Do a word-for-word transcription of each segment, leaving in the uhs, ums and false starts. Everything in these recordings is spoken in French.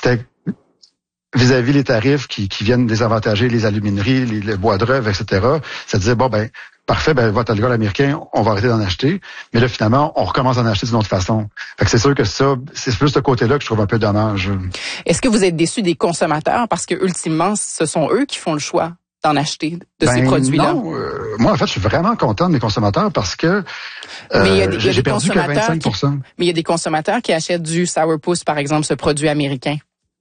c'était vis-à-vis les tarifs qui, qui viennent désavantager les alumineries, les, les bois de rêve, et cetera. Ça disait, bon, ben, parfait, ben, votre alcool américain, on va arrêter d'en acheter. Mais là, finalement, on recommence à en acheter d'une autre façon. Fait que c'est sûr que ça, c'est plus ce côté-là que je trouve un peu dommage. Est-ce que vous êtes déçu des consommateurs? Parce que, ultimement, ce sont eux qui font le choix d'en acheter, de ben, ces produits-là. Non, euh, moi, en fait, je suis vraiment content de mes consommateurs parce que, euh, mais il y a des, il y a j'ai des perdu que vingt-cinq pour cent. Qui, mais il y a des consommateurs qui achètent du Sourpuss, par exemple, ce produit américain.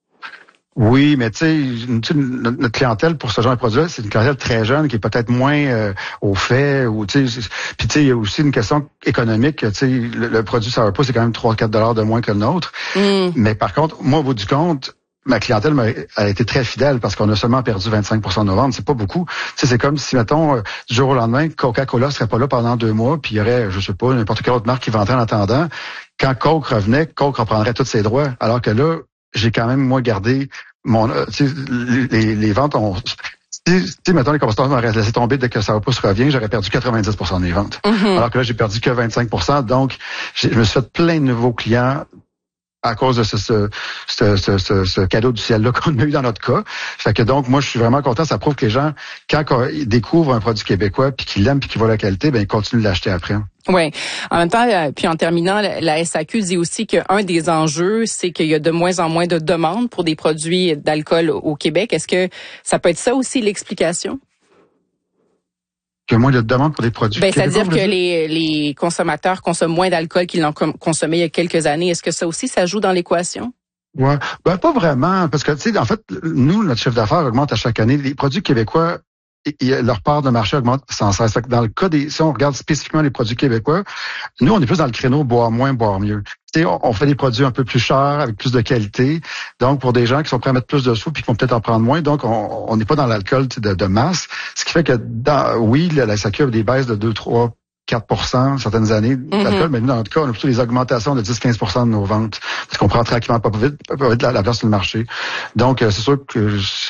Oui, mais tu sais, notre clientèle pour ce genre de produit-là, c'est une clientèle très jeune qui est peut-être moins euh, au fait. Ou tu sais, puis tu sais, il y a aussi une question économique. Tu sais, le, le produit Sourpuss, c'est quand même trois à quatre dollars de moins que le nôtre. Mm. Mais par contre, moi, au bout du compte, ma clientèle a été très fidèle parce qu'on a seulement perdu vingt-cinq pour cent de nos ventes. C'est pas beaucoup. Tu sais, c'est comme si, mettons, du jour au lendemain, Coca-Cola serait pas là pendant deux mois, puis il y aurait, je sais pas, n'importe quelle autre marque qui vendrait en attendant. Quand Coke revenait, Coke reprendrait tous ses droits. Alors que là, j'ai quand même, moi, gardé mon... Tu sais, les, les ventes ont... Tu sais, mettons, les consommateurs m'auraient laissé tomber dès que Sourpuss revient, j'aurais perdu quatre-vingt-dix pour cent de mes ventes. Mm-hmm. Alors que là, j'ai perdu que vingt-cinq pour cent. Donc, je me suis fait plein de nouveaux clients à cause de ce, ce, ce, ce, ce, ce cadeau du ciel-là qu'on a eu dans notre cas. Fait que donc, moi, je suis vraiment content. Ça prouve que les gens, quand ils découvrent un produit québécois, puis qu'ils l'aiment, puis qu'ils voient la qualité, ben ils continuent de l'acheter après. Oui. En même temps, puis en terminant, la S A Q dit aussi qu'un des enjeux, c'est qu'il y a de moins en moins de demandes pour des produits d'alcool au Québec. Est-ce que ça peut être ça aussi l'explication? Qu'il y a moins de demandes pour des produits ben, c'est-à-dire que les, les consommateurs consomment moins d'alcool qu'ils n'en consommaient il y a quelques années. Est-ce que ça aussi, ça joue dans l'équation? Ouais, ben pas vraiment, parce que tu sais, en fait, nous, notre chiffre d'affaires augmente à chaque année. Les produits québécois, et, et leur part de marché augmente sans cesse. Fait que dans le cas des, si on regarde spécifiquement les produits québécois, nous, on est plus dans le créneau boire moins, boire mieux. Tu sais, on, on fait des produits un peu plus chers, avec plus de qualité. Donc, pour des gens qui sont prêts à mettre plus de sous puis qui vont peut-être en prendre moins, donc on n'est pas dans l'alcool de, de masse. Ce qui fait que, dans, oui, la, la S A Q a des baisses de deux, trois, quatre pour cent certaines années d'alcool, mm-hmm. mais nous, dans notre cas, on a plutôt des augmentations de dix à quinze pour cent de nos ventes. Parce qu'on prend tranquillement pas vite, pas vite la, la place sur le marché. Donc, euh, c'est sûr que je,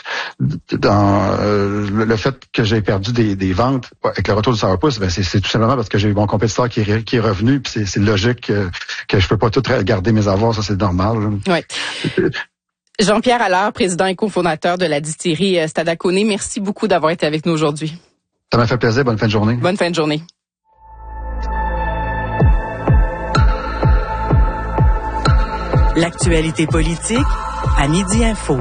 dans euh, le fait que j'ai perdu des, des ventes avec le retour du Sourpuss, ben c'est, c'est tout simplement parce que j'ai eu mon compétiteur qui est, qui est revenu, puis c'est, c'est logique que, que je peux pas tout garder mes avoirs, ça c'est normal. Oui. Jean-Pierre Allard, président et cofondateur de la distillerie Stadaconé, merci beaucoup d'avoir été avec nous aujourd'hui. Ça m'a fait plaisir. Bonne fin de journée. Bonne fin de journée. L'actualité politique à Midi Info.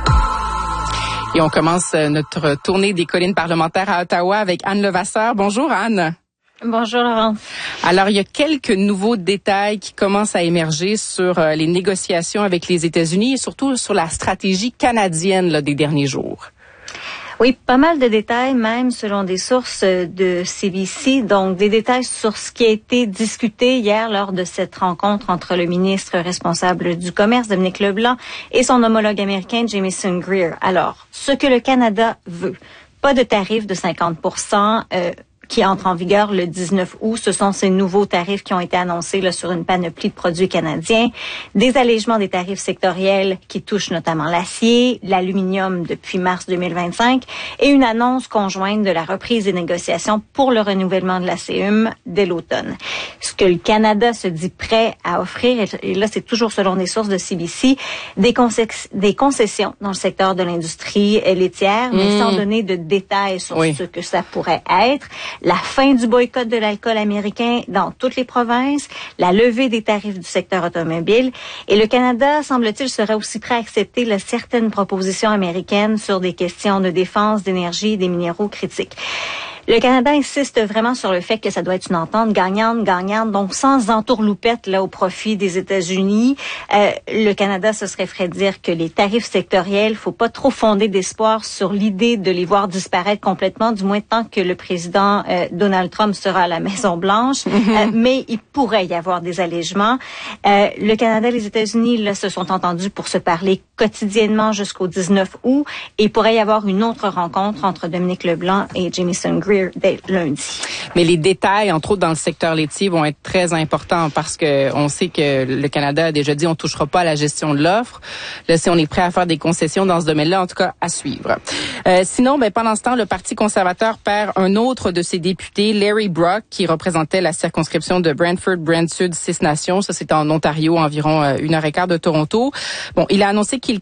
Et on commence notre tournée des collines parlementaires à Ottawa avec Anne Levasseur. Bonjour Anne. Bonjour Laurence. Alors, il y a quelques nouveaux détails qui commencent à émerger sur les négociations avec les États-Unis et surtout sur la stratégie canadienne là, des derniers jours. Oui, pas mal de détails, même selon des sources de C B C. Donc, des détails sur ce qui a été discuté hier lors de cette rencontre entre le ministre responsable du Commerce, Dominique Leblanc, et son homologue américain, Jamieson Greer. Alors, ce que le Canada veut, pas de tarif de cinquante pour cent euh, qui entre en vigueur le dix-neuf août. Ce sont ces nouveaux tarifs qui ont été annoncés là, sur une panoplie de produits canadiens. Des allègements des tarifs sectoriels qui touchent notamment l'acier, l'aluminium depuis mars deux mille vingt-cinq et une annonce conjointe de la reprise des négociations pour le renouvellement de la C E M dès l'automne. Ce que le Canada se dit prêt à offrir, et là c'est toujours selon des sources de C B C, des, concessions, des concessions dans le secteur de l'industrie laitière, mmh. mais sans donner de détails sur oui. ce que ça pourrait être. La fin du boycott de l'alcool américain dans toutes les provinces, la levée des tarifs du secteur automobile. Et le Canada, semble-t-il, serait aussi prêt à accepter là, certaines propositions américaines sur des questions de défense, d'énergie et des minéraux critiques. Le Canada insiste vraiment sur le fait que ça doit être une entente gagnante-gagnante, donc sans entourloupette là au profit des États-Unis. Euh, le Canada se serait fait dire que les tarifs sectoriels, faut pas trop fonder d'espoir sur l'idée de les voir disparaître complètement, du moins tant que le président euh, Donald Trump sera à la Maison-Blanche. Mm-hmm. Euh, mais il pourrait y avoir des allègements. Euh, le Canada et les États-Unis là se sont entendus pour se parler quotidiennement jusqu'au dix-neuf août, et il pourrait y avoir une autre rencontre entre Dominique Leblanc et Jamieson Greer dès lundi. Mais les détails, entre autres dans le secteur laitier, vont être très importants parce que on sait que le Canada a déjà dit on touchera pas à la gestion de l'offre. Là, si on est prêt à faire des concessions dans ce domaine-là, en tout cas, à suivre. Euh, sinon, ben pendant ce temps, le Parti conservateur perd un autre de ses députés, Larry Brock, qui représentait la circonscription de Brantford-Brant Sud, Six Nations. Ça, c'est en Ontario, environ une heure et quart de Toronto. Bon, il a annoncé qu'il